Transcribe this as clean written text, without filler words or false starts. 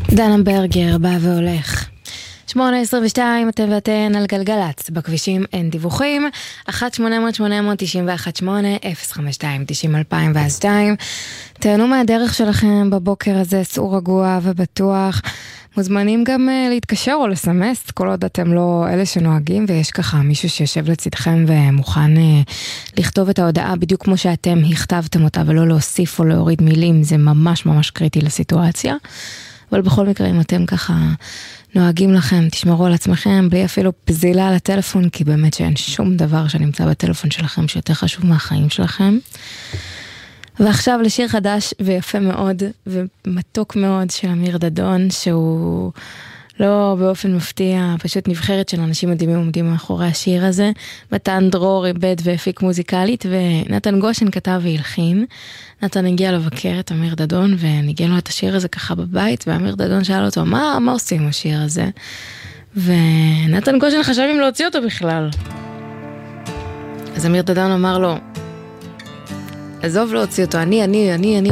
דנה ברגר בא והולך. 8:22, אתם ואתן על גלגלץ. בכבישים אין דיווחים. 1-800-891-8 052-90-2002. תהנו מהדרך שלכם בבוקר הזה, סעו רגוע ובטוח. מוזמנים גם להתקשר או לסמס, כל עוד אתם לא אלה שנוהגים, ויש ככה מישהו שיושב לצדכם ומוכן לכתוב את ההודעה בדיוק כמו שאתם הכתבתם אותה, ולא להוסיף או להוריד מילים. זה ממש ממש קריטי לסיטואציה. אבל בכל מקרה, אם אתם ככה נוהגים לכם, תשמרו על עצמכם, בלי אפילו פזילה על הטלפון, כי באמת שאין שום דבר שנמצא בטלפון שלכם שיותר חשוב מהחיים שלכם. ועכשיו לשיר חדש ויפה מאוד ומתוק מאוד של אמיר דדון, שהוא לא באופן מפתיע, פשוט נבחרת של אנשים מדהימים עומדים מאחורי השיר הזה. מתן דרור איבד והפיק מוזיקלית, ונתן גושן כתב והלחין. נתן הגיע לבקר את אמיר דדון, וניגן לו את השיר הזה ככה בבית, ואמיר דדון שאל אותו, מה עושים עם השיר הזה? ונתן גושן חשב אם להוציא אותו בכלל. אז אמיר דדון אמר לו, עזוב להוציא אותו, אני